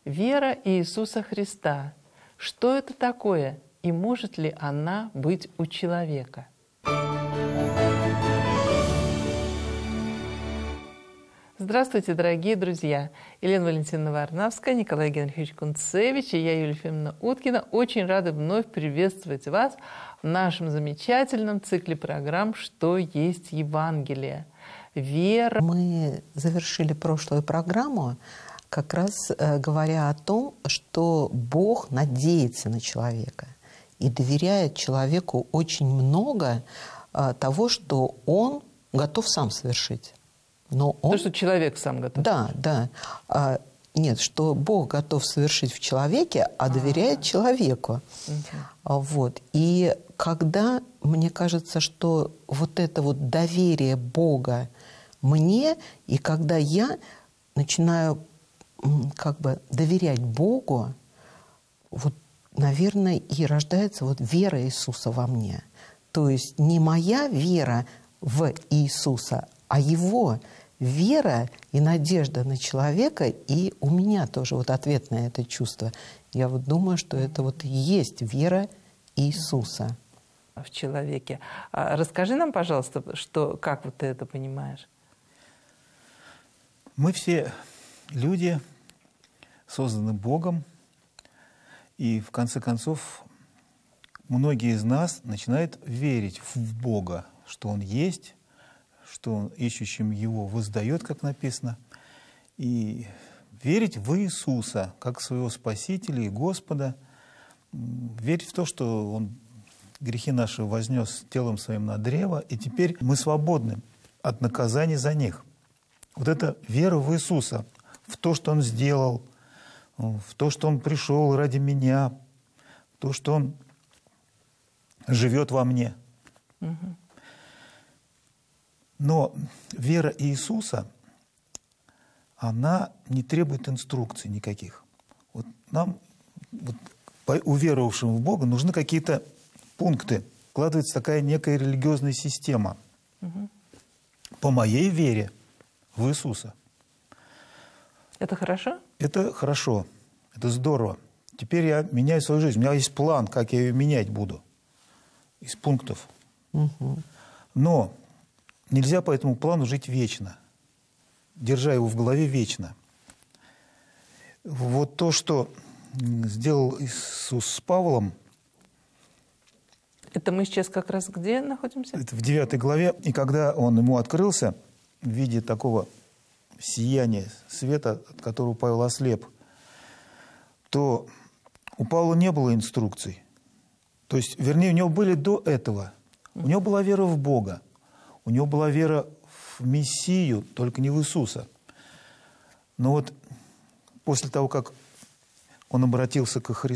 Вера Иисуса Христа. Что это такое и может ли она быть у человека? Здравствуйте, дорогие друзья! Елена Валентиновна Варнавская, Николай Генрихович Кунцевич и я, Юлия Ефимовна Уткина, очень рады вновь приветствовать вас в нашем замечательном цикле программ «Что есть Евангелие?». Вера. Мы завершили прошлую программу, как раз говоря о том, что Бог надеется на человека и доверяет человеку очень много того, что Он готов сам совершить. Но он... То, что человек сам готов. Да. Нет, что Бог готов совершить в человеке, а доверяет человеку. Вот. И когда, мне кажется, что вот это вот доверие Бога мне, и когда я начинаю как бы доверять Богу, вот, наверное, и рождается вот вера Иисуса во мне. То есть не моя вера в Иисуса, а Его вера и надежда на человека, и у меня тоже вот ответ на это чувство. Я вот думаю, что это вот и есть вера Иисуса в человеке. Расскажи нам, пожалуйста, как вот ты это понимаешь? Мы все люди, созданы Богом, и в конце концов многие из нас начинают верить в Бога, что Он есть, что Он ищущим Его воздает, как написано, и верить в Иисуса, как своего Спасителя и Господа, верить в то, что Он грехи наши вознес телом Своим на древо, и теперь мы свободны от наказания за них. Вот это вера в Иисуса, в то, что Он сделал, в то, что Он пришел ради меня, в то, что Он живет во мне. Но вера Иисуса, она не требует инструкций никаких. Вот нам, уверовавшим в Бога, нужны какие-то пункты. Вкладывается такая некая религиозная система. По моей вере в Иисуса. Это хорошо? Это хорошо. Это здорово. Теперь я меняю свою жизнь. У меня есть план, как я ее менять буду. Из пунктов. Но нельзя по этому плану жить вечно, держа его в голове вечно. Вот то, что сделал Иисус с Павлом. Это мы сейчас как раз где находимся? Это в 9 главе. И когда он ему открылся в виде такого сияния света, от которого Павел ослеп, то у Павла не было инструкций. То есть, вернее, у него были до этого. У него была вера в Бога. У него была вера в Мессию, только не в Иисуса. Но вот после того, как он обратился ко Христу,